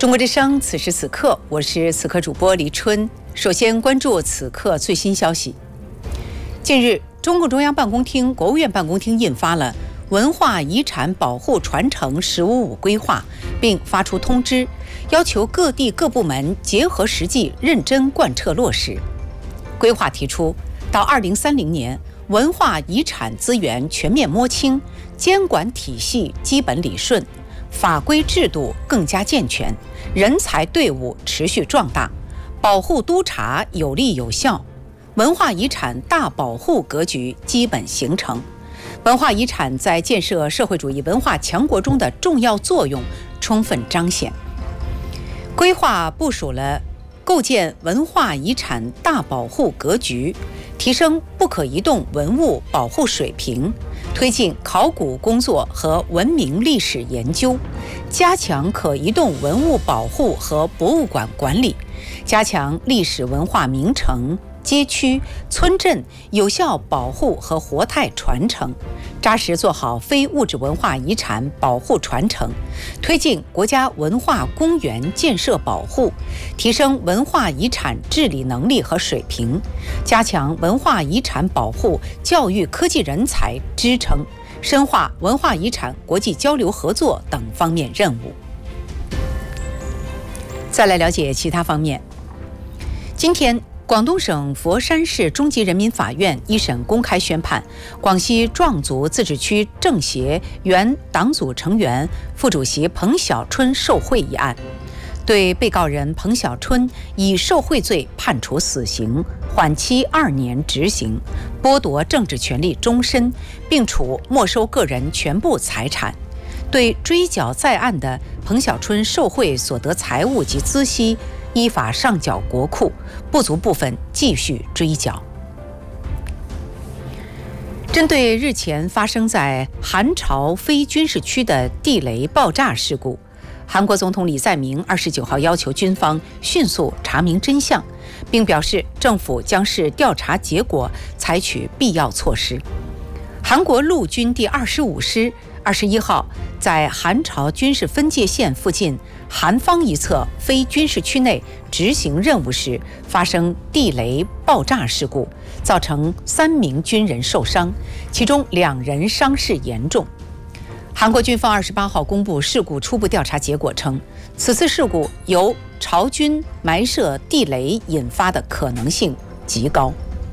中国之声，此时此刻，我是此刻主播黎春。首先关注此刻最新消息。近日，中共中央办公厅、国务院办公厅印发了文化遗产保护传承“十五五”规划，并发出通知，要求各地各部门结合实际，认真贯彻落实。规划提出，到2030年，文化遗产资源全面摸清，监管体系基本理顺，法规制度更加健全，人才队伍持续壮大，保护督察有力有效，文化遗产大保护格局基本形成。文化遗产在建设社会主义文化强国中的重要作用充分彰显。规划部署了构建文化遗产大保护格局，提升不可移动文物保护水平，推进考古工作和文明历史研究，加强可移动文物保护和博物馆管理，加强历史文化名城、街区、村镇有效保护和活态传承，扎实做好非物质文化遗产保护传承，推进国家文化公园建设保护，提升文化遗产治理能力和水平，加强文化遗产保护教育科技人才支撑，深化文化遗产国际交流合作等方面任务。再来了解其他方面。今天，广东省佛山市中级人民法院一审公开宣判广西壮族自治区政协原党组成员、副主席彭小春受贿一案，对被告人彭小春以受贿罪判处死刑，缓期2年执行，剥夺政治权利终身，并处没收个人全部财产。对追缴在案的彭小春受贿所得财物及孳息依法上缴国库，不足部分继续追缴。针对日前发生在韩朝非军事区的地雷爆炸事故，韩国总统李在明29号要求军方迅速查明真相，并表示政府将视调查结果采取必要措施。韩国陆军第25师21号在韩朝军事分界线附近韩方一侧非军事区内执行任务时发生地雷爆炸事故，造成3名军人受伤，其中2人伤势严重。韩国军方28号公布事故初步调查结果称，此次事故由朝军埋设地雷引发的可能性极高。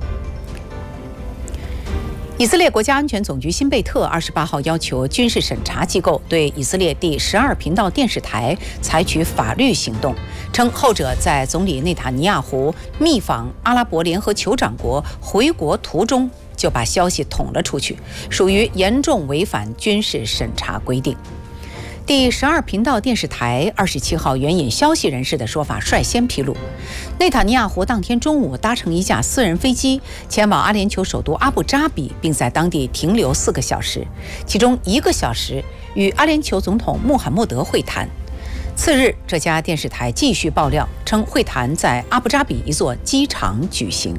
以色列国家安全总局新贝特28号要求军事审查机构对以色列第12频道电视台采取法律行动，称后者在总理内塔尼亚胡密访阿拉伯联合酋长国回国途中就把消息捅了出去，属于严重违反军事审查规定。第12频道电视台27号援引消息人士的说法率先披露，内塔尼亚胡当天中午搭乘一架私人飞机前往阿联酋首都阿布扎比，并在当地停留4个小时，其中1个小时与阿联酋总统穆罕默德会谈。次日，这家电视台继续爆料称，会谈在阿布扎比一座机场举行。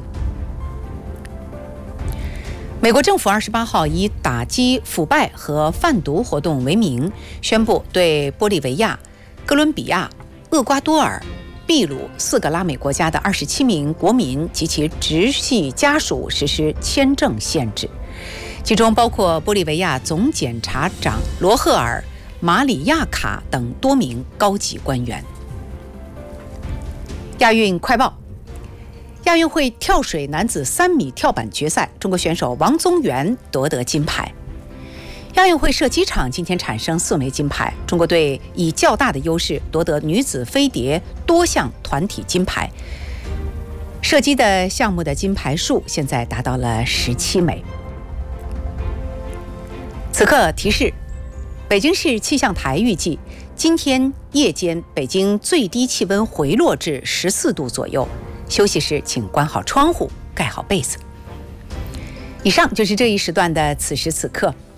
美国政府28号以打击腐败和贩毒活动为名，宣布对玻利维亚、哥伦比亚、厄瓜多尔、秘鲁4个拉美国家的27名国民及其直系家属实施签证限制，其中包括玻利维亚总检察长罗赫尔、马里亚卡等多名高级官员。亚运快报。亚运会跳水男子3米跳板决赛，中国选手王宗源夺得金牌。亚运会射击场今天产生4枚金牌，中国队以较大的优势夺得女子飞碟多项团体金牌。射击的项目的金牌数现在达到了17枚。此刻提示，北京市气象台预计今天夜间北京最低气温回落至14度左右，休息时请关好窗户，盖好被子。以上就是这一时段的此时此刻。